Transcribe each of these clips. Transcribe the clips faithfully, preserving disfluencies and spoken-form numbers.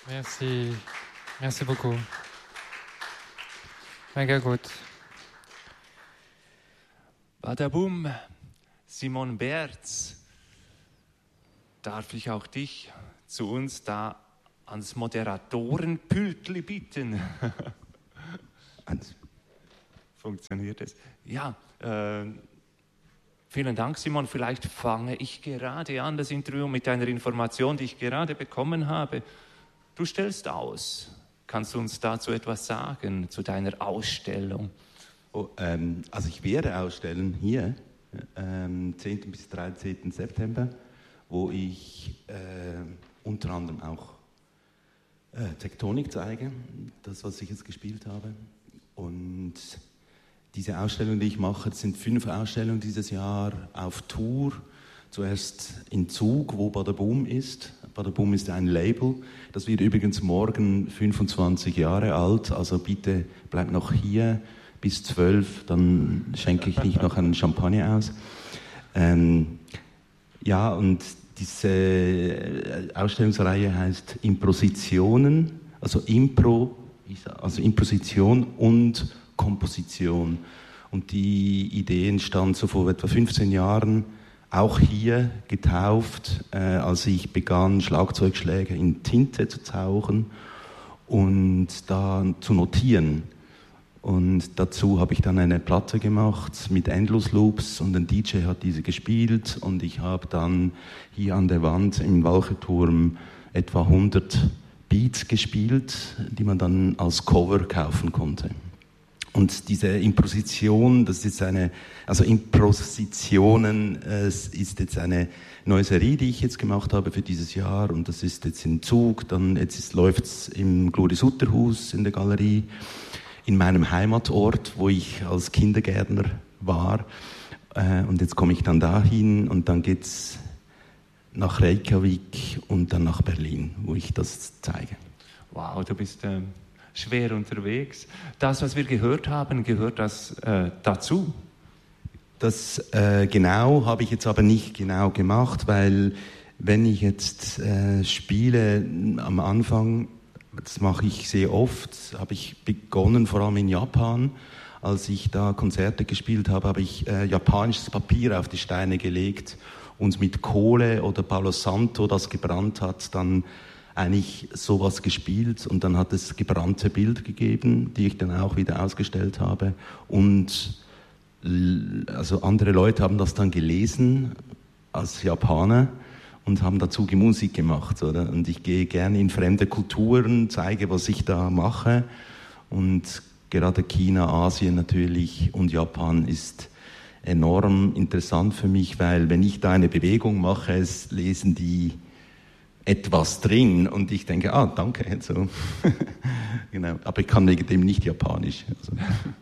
Merci. Merci beaucoup. Mega gut. Badabum, Simon Berz, darf ich auch dich zu uns da ans Moderatorenpültli bitten? Funktioniert es? Ja, äh, vielen Dank, Simon. Vielleicht fange ich gerade an, das Interview mit einer Information, die ich gerade bekommen habe. Du stellst aus. Kannst du uns dazu etwas sagen, zu deiner Ausstellung? Oh, ähm, also ich werde ausstellen hier, ähm, zehnten bis dreizehnten September, wo ich äh, unter anderem auch äh, Tektonik zeige, das, was ich jetzt gespielt habe. Und diese Ausstellung, die ich mache, das sind fünf Ausstellungen dieses Jahr auf Tour. Zuerst in Zug, wo Badabum ist. Badabum ist ein Label. Das wird übrigens morgen fünfundzwanzig Jahre alt. Also bitte bleibt noch hier bis zwölf, dann schenke ich nicht noch einen Champagner aus. Ähm, ja, und diese Ausstellungsreihe heißt Impositionen, also Impro, also Imposition und Komposition. Und die Idee entstand so vor etwa fünfzehn Jahren, auch hier getauft, äh, als ich begann, Schlagzeugschläge in Tinte zu tauchen und da zu notieren. Und dazu habe ich dann eine Platte gemacht mit Endlosloops und ein D J hat diese gespielt und ich habe dann hier an der Wand im Walcherturm etwa hundert Beats gespielt, die man dann als Cover kaufen konnte. Und diese Imposition, das ist eine, also Impositionen, es ist jetzt eine neue Serie, die ich jetzt gemacht habe für dieses Jahr und das ist jetzt in Zug, dann jetzt läuft es im Glori-Sutter-Hus in der Galerie, in meinem Heimatort, wo ich als Kindergärtner war äh, und jetzt komme ich dann dahin und dann geht's nach Reykjavik und dann nach Berlin, wo ich das zeige. Wow, du bist ähm, schwer unterwegs. Das, was wir gehört haben, gehört das äh, dazu? Das äh, genau habe ich jetzt aber nicht genau gemacht, weil wenn ich jetzt äh, spiele am Anfang, das mache ich sehr oft, habe ich begonnen, vor allem in Japan, als ich da Konzerte gespielt habe, habe ich äh, japanisches Papier auf die Steine gelegt und mit Kohle oder Palo Santo, das gebrannt hat, dann eigentlich sowas gespielt und dann hat es gebrannte Bilder gegeben, die ich dann auch wieder ausgestellt habe und also andere Leute haben das dann gelesen als Japaner und haben dazu Musik gemacht, oder? Und ich gehe gerne in fremde Kulturen, zeige, was ich da mache und gerade China, Asien natürlich und Japan ist enorm interessant für mich, weil wenn ich da eine Bewegung mache, es lesen die etwas drin und ich denke, ah, danke, so. Genau. Aber ich kann wegen dem nicht Japanisch. Also.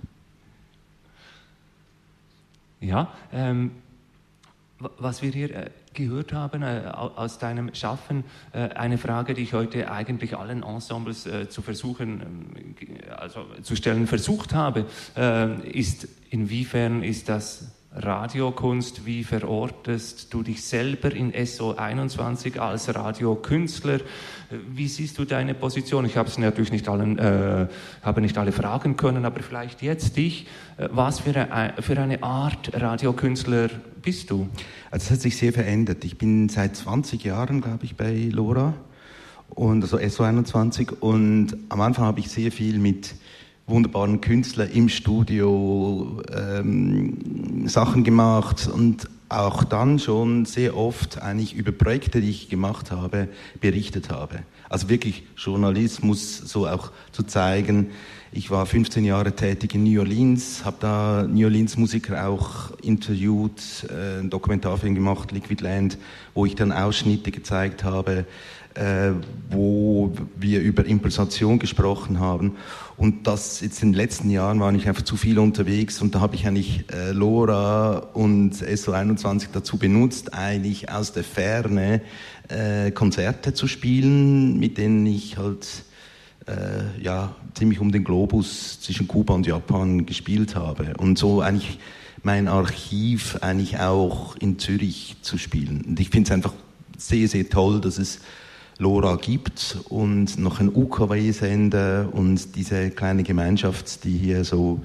Ja, ähm, was wir hier äh, gehört haben äh, aus deinem Schaffen, äh, eine Frage, die ich heute eigentlich allen Ensembles äh, zu versuchen, äh, also zu stellen versucht habe, äh, ist, inwiefern ist das Radiokunst, wie verortest du dich selber in S O einundzwanzig als Radiokünstler? Wie siehst du deine Position? Ich habe es natürlich nicht allen, äh, habe nicht alle fragen können, aber vielleicht jetzt dich. Was für eine, für eine Art Radiokünstler bist du? Also es hat sich sehr verändert. Ich bin seit zwanzig Jahren, glaube ich, bei LoRa und also S O einundzwanzig und am Anfang habe ich sehr viel mit wunderbaren Künstler im Studio ähm, Sachen gemacht und auch dann schon sehr oft eigentlich über Projekte, die ich gemacht habe, berichtet habe. Also wirklich Journalismus so auch zu zeigen. Ich war fünfzehn Jahre tätig in New Orleans, habe da New Orleans Musiker auch interviewt, äh, einen Dokumentarfilm gemacht, Liquid Land, wo ich dann Ausschnitte gezeigt habe, äh, wo wir über Improvisation gesprochen haben. Und das jetzt in den letzten Jahren war ich einfach zu viel unterwegs und da habe ich eigentlich äh, LoRa und S O einundzwanzig dazu benutzt, eigentlich aus der Ferne äh, Konzerte zu spielen, mit denen ich halt äh, ja ziemlich um den Globus zwischen Kuba und Japan gespielt habe und so eigentlich mein Archiv eigentlich auch in Zürich zu spielen. Und ich finde es einfach sehr, sehr toll, dass es LoRa gibt und noch ein U K W-Sender und diese kleine Gemeinschaft, die hier so,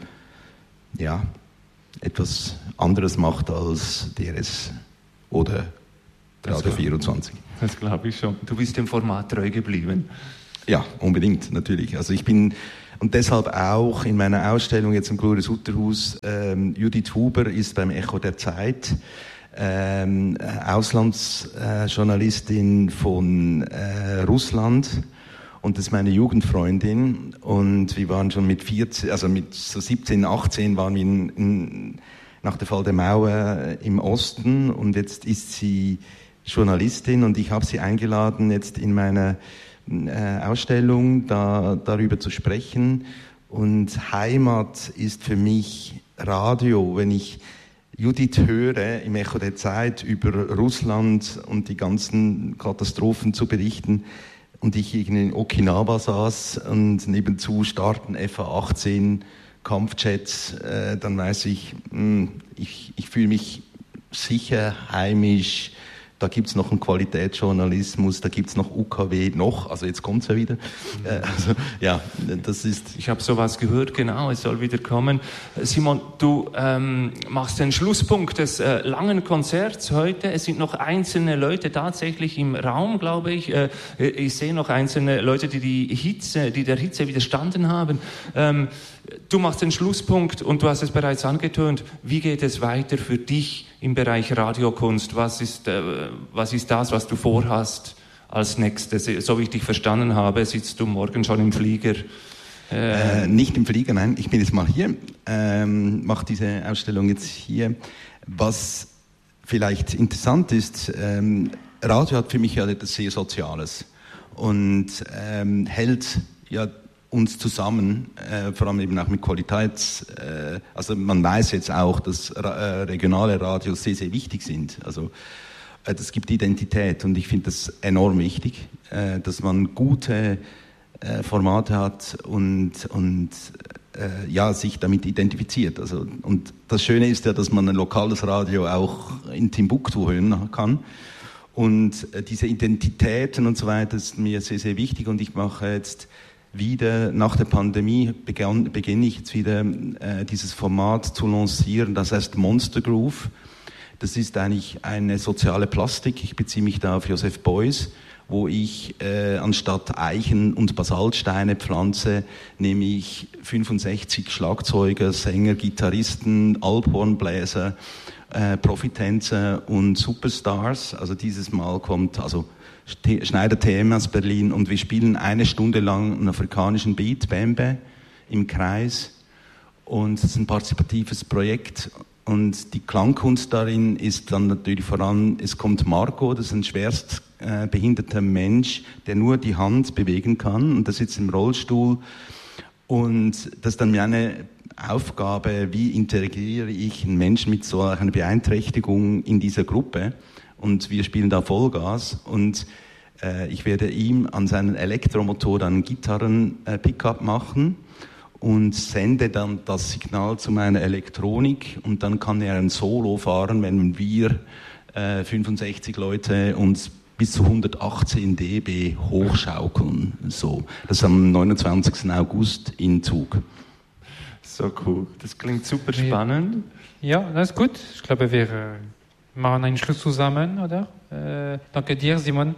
ja, etwas anderes macht als D R S oder Radio vierundzwanzig. Das glaube ich schon. Du bist dem Format treu geblieben. Ja, unbedingt, natürlich. Also ich bin, und deshalb auch in meiner Ausstellung jetzt im Glorious Utterhaus, ähm, Judith Huber ist beim Echo der Zeit, ähm, Auslandsjournalistin äh, von äh, Russland, und das ist meine Jugendfreundin, und wir waren schon mit vierzehn, also mit so siebzehn, achtzehn waren wir in, in, nach dem Fall der Mauer im Osten, und jetzt ist sie Journalistin, und ich habe sie eingeladen, jetzt in meiner äh, Ausstellung da, darüber zu sprechen. Und Heimat ist für mich Radio. Wenn ich Judith höre, im Echo der Zeit über Russland und die ganzen Katastrophen zu berichten, und ich in Okinawa saß und nebenzu starten F A achtzehn Kampfjets, äh, dann weiß ich, mh, ich, ich fühle mich sicher, heimisch. Da gibt's noch einen Qualitätsjournalismus, da gibt's noch U K W, noch, also jetzt kommt's ja wieder. Äh, also, ja, das ist... Ich habe sowas gehört, genau, es soll wieder kommen. Simon, du ähm, machst den Schlusspunkt des äh, langen Konzerts heute. Es sind noch einzelne Leute tatsächlich im Raum, glaube ich. Äh, ich sehe noch einzelne Leute, die die Hitze, die der Hitze widerstanden haben. Ähm, du machst den Schlusspunkt und du hast es bereits angetönt. Wie geht es weiter für dich im Bereich Radiokunst? Was ist, äh, was ist das, was du vorhast als nächstes? So wie ich dich verstanden habe, sitzt du morgen schon im Flieger. Äh, äh, nicht im Flieger, nein. Ich bin jetzt mal hier, ähm, mache diese Ausstellung jetzt hier. Was vielleicht interessant ist, ähm, Radio hat für mich ja etwas sehr Soziales und ähm, hält ja uns zusammen, äh, vor allem eben auch mit Qualitäts, äh, also man weiß jetzt auch, dass ra- äh, regionale Radios sehr, sehr wichtig sind. Also äh, das gibt Identität, und ich finde das enorm wichtig, äh, dass man gute äh, Formate hat und, und äh, ja, sich damit identifiziert. Also, und das Schöne ist ja, dass man ein lokales Radio auch in Timbuktu hören kann. Und äh, diese Identitäten und so weiter ist mir sehr, sehr wichtig, und ich mache jetzt wieder, nach der Pandemie begann, beginne ich jetzt wieder äh, dieses Format zu lancieren, das heißt Monster Groove. Das ist eigentlich eine soziale Plastik, ich beziehe mich da auf Joseph Beuys, wo ich äh, anstatt Eichen und Basaltsteine pflanze, nehme ich fünfundsechzig Schlagzeuger, Sänger, Gitarristen, Alphornbläser, äh, Profitänzer und Superstars. Also dieses Mal kommt also Schneider T M aus Berlin, und wir spielen eine Stunde lang einen afrikanischen Beat, Bembe, im Kreis, und es ist ein partizipatives Projekt, und die Klangkunst darin ist dann natürlich voran, es kommt Marco, das ist ein schwerst äh, behinderter Mensch, der nur die Hand bewegen kann, und der sitzt im Rollstuhl, und das ist dann meine Aufgabe, wie integriere ich einen Menschen mit so einer Beeinträchtigung in dieser Gruppe. Und wir spielen da Vollgas, und äh, ich werde ihm an seinen Elektromotor dann Gitarren-Pickup äh, machen und sende dann das Signal zu meiner Elektronik, und dann kann er ein Solo fahren, wenn wir äh, fünfundsechzig Leute uns bis zu hundertachtzehn dB hochschaukeln. So. Das ist am neunundzwanzigsten August in Zug. So cool, das klingt super spannend. Ja, das ist gut. Ich glaube, wir äh, machen einen Schluss zusammen, oder? Äh, danke dir, Simon.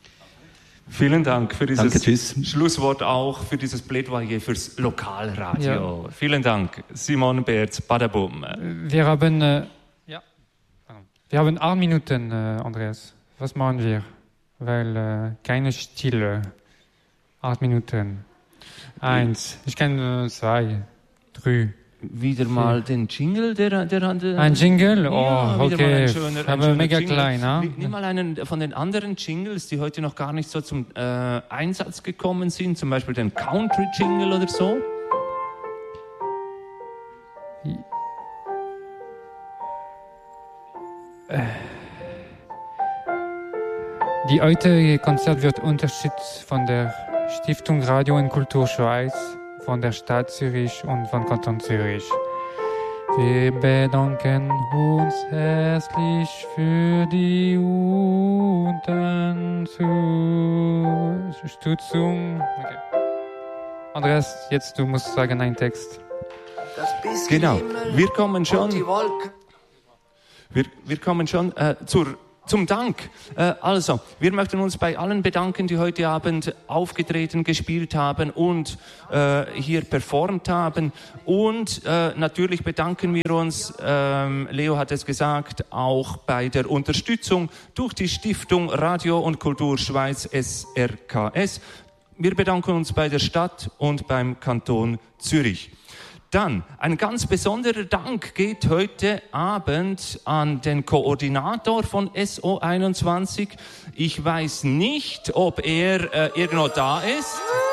Vielen Dank für dieses Danke, tschüss. Schlusswort, auch für dieses Plädoyer fürs Lokalradio. Ja. Vielen Dank, Simon Berz, Badabum. Wir haben, äh, ja. wir haben acht Minuten, äh, Andreas. Was machen wir? Weil äh, keine Stille. Acht Minuten. Eins. Ich kann äh, zwei, drei. Wieder mal den Jingle, der, der hat... Ein Jingle? Oh, ja, okay. Ein schöner, aber ein mega Jingle. klein, ne? Nimm mal einen von den anderen Jingles, die heute noch gar nicht so zum äh, Einsatz gekommen sind, zum Beispiel den Country-Jingle oder so. Die heutige Konzert wird unterstützt von der Stiftung Radio und Kultur Schweiz, von der Stadt Zürich und von Kanton Zürich. Wir bedanken uns herzlich für die Unterstützung. Unterstützung. Okay. Andreas, jetzt du musst sagen einen Text. Genau, wir kommen schon, wir, wir kommen schon äh, zur, zum Dank. Äh, also, wir möchten uns bei allen bedanken, die heute Abend aufgetreten, gespielt haben und äh, hier performt haben. Und äh, natürlich bedanken wir uns, ähm, Leo hat es gesagt, auch bei der Unterstützung durch die Stiftung Radio und Kultur Schweiz S R K S. Wir bedanken uns bei der Stadt und beim Kanton Zürich. Dann, ein ganz besonderer Dank geht heute Abend an den Koordinator von S O einundzwanzig. Ich weiß nicht, ob er äh, irgendwo da ist.